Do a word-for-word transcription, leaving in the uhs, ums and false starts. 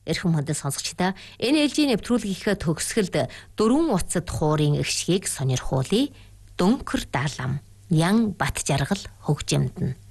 Эрхэм хүндэт сонсогчдаа эн эл жи нэвтрүүлгийнхээ төгсгөлд дөрвөн утсад хуурын эгшгийг сонирхуулъя. Дөнгөр далам, Ян Бат жаргал хөгжимдэн.